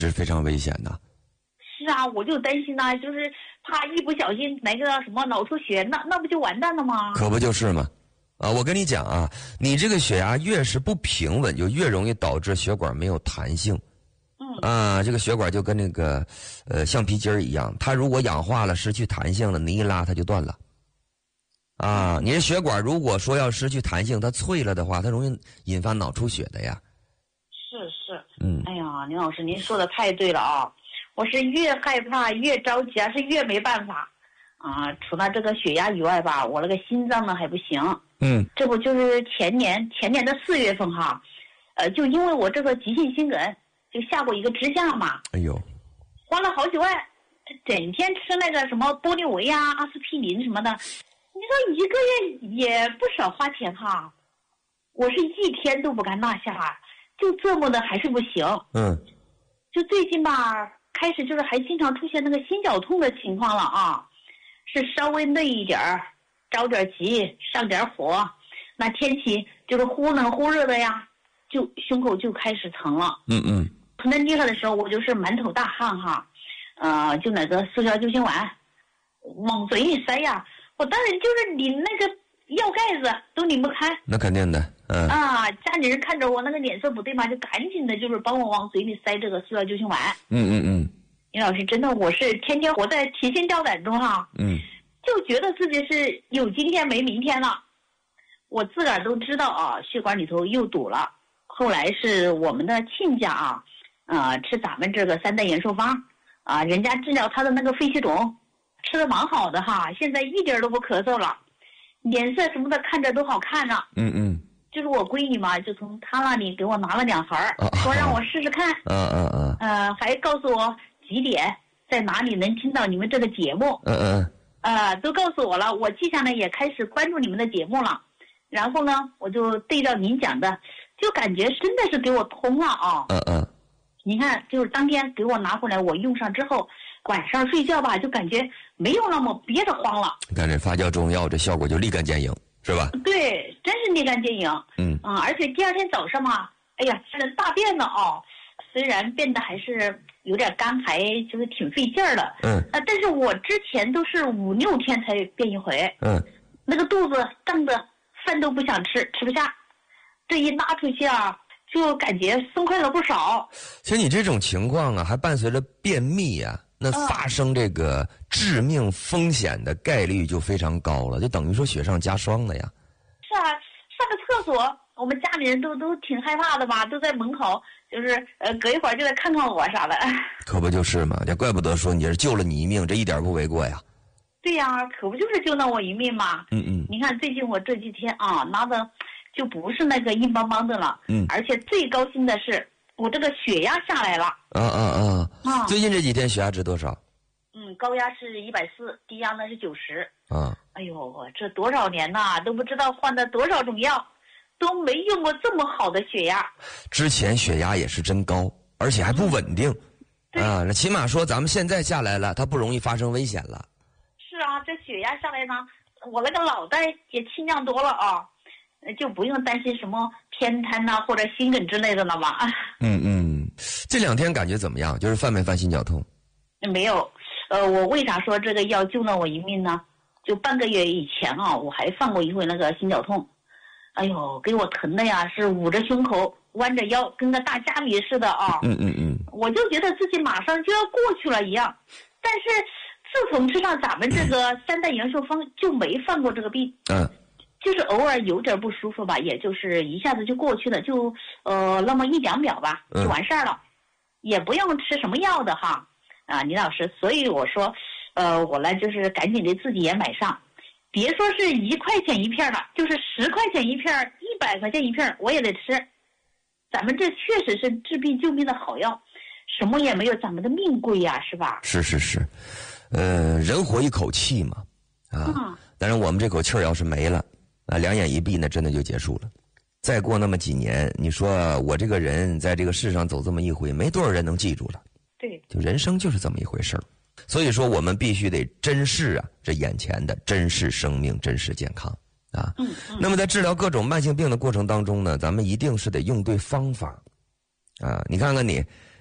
这是非常危险的。 是啊，我就担心呐，就是怕一不小心来个什么脑出血，那不就完蛋了吗？ 可不就是吗？我跟你讲啊，你这个血压越是不平稳，就越容易导致血管没有弹性。这个血管就跟那个橡皮筋儿一样，它如果氧化了，失去弹性了，你一拉它就断了。你的血管如果说要失去弹性，它脆了的话，它容易引发脑出血的呀。 是。哎呀，林老师，您说的太对了啊！我是越害怕越着急啊，是越没办法啊。除了这个血压以外吧，我那个心脏呢还不行。这不就是前年的4月份哈，就因为我这个急性心梗，就下过一个支架嘛。 哎呦， 花了好几万，整天吃那个什么玻利维呀、阿司匹林什么的，你说一个月也不少花钱哈。我是一天都不敢落下，就这么的还是不行。就最近吧，开始就是还经常出现那个心绞痛的情况了啊，是稍微累一点儿，着点急，上点火，那天气就是忽冷忽热的呀，就胸口就开始疼了。疼得厉害的时候，我就是满头大汗哈，就那个速效救心丸往嘴里塞呀，我当然就是拧那个药盖子都拧不开。 那肯定的。 家里人看着我那个脸色不对嘛，就赶紧的就是帮我往嘴里塞这个速效救心丸。林老师，真的我是天天活在提心吊胆中哈。就觉得自己是有今天没明天了。我自个儿都知道啊，血管里头又堵了。后来是我们的亲家吃咱们这个3代延寿方人家治疗他的那个肺气肿，吃的蛮好的哈，现在一点都不咳嗽了，脸色什么的看着都好看呢。就是我闺女嘛，就从她那里给我拿了2盒，说让我试试看。还告诉我几点在哪里能听到你们这个节目。都告诉我了，我记下来也开始关注你们的节目了。然后呢，我就对照您讲的，就感觉真的是给我通了啊。你看，就是当天给我拿回来，我用上之后，晚上睡觉吧，就感觉没有那么憋得慌了。 看这发酵中药，这效果就立竿见影，是吧？ 对，真是立竿见影。而且第二天早上嘛，哎呀，这大便了虽然变得还是有点干，还就是挺费劲儿的。但是我之前都是5、6天才便一回。那个肚子胀得饭都不想吃，吃不下。这一拉出去就感觉松快了不少。 其实你这种情况还伴随着便秘那发生这个致命风险的概率就非常高了，就等于说雪上加霜了呀。 是啊，上个厕所，我们家里人都挺害怕的吧，都在门口，就是隔一会儿就来看看我啥的。 可不就是嘛，这怪不得说你是救了你一命，这一点不为过呀。 对呀，可不就是救了我一命嘛。你看最近我这几天拉的就不是那个硬邦邦的了。而且最高兴的是我这个血压下来了。最近这几天血压值多少？ 高压是140，低压呢是90。哎呦，我这多少年呐，都不知道换了多少种药，都没用过这么好的血压。 之前血压也是真高，而且还不稳定。那起码说咱们现在下来了，它不容易发生危险了。 是啊，这血压下来呢，我那个脑袋也清亮多了就不用担心什么偏瘫或者心梗之类的了嘛。 这2天感觉怎么样？就是犯没犯心绞痛？ 没有。我为啥说这个药救了我一命呢？就半个月以前我还犯过一回那个心绞痛。哎呦，给我疼的呀，是捂着胸口，弯着腰，跟个大虾米似的我就觉得自己马上就要过去了一样。但是自从吃上咱们这个3代延寿方，就没犯过这个病。就是偶尔有点不舒服吧，也就是一下子就过去了，就那么1、2秒吧，就完事儿了，也不用吃什么药的哈。倪老师，所以我说，我呢就是赶紧的自己也买上，别说是1块钱一片了，就是10块钱一片，100块钱一片，我也得吃。咱们这确实是治病救命的好药，什么也没有咱们的命贵呀，是吧？ 是，人活一口气嘛，当然我们这口气儿要是没了，2眼一闭那真的就结束了。再过那么几年，你说我这个人在这个世上走这么一回，没多少人能记住了。 对， 就人生就是这么一回事儿。所以说我们必须得珍视这眼前的，珍视生命，珍视健康那么在治疗各种慢性病的过程当中呢，咱们一定是得用对方法你看看你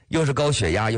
又是高血压又